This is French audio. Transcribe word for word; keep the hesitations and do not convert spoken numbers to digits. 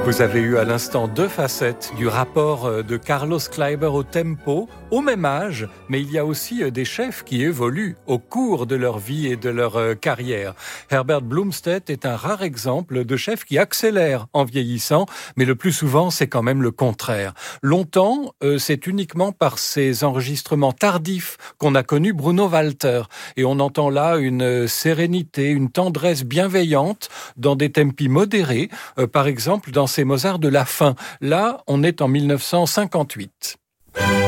Vous avez eu à l'instant deux facettes du rapport de Carlos Kleiber au tempo, au même âge, mais il y a aussi des chefs qui évoluent au cours de leur vie et de leur carrière. Herbert Blomstedt est un rare exemple de chef qui accélère en vieillissant, mais le plus souvent, c'est quand même le contraire. Longtemps, c'est uniquement par ses enregistrements tardifs qu'on a connu Bruno Walter. Et on entend là une sérénité, une tendresse bienveillante dans des tempi modérés, par exemple dans ces Mozart de la fin. Là, on est en mille neuf cent cinquante-huit.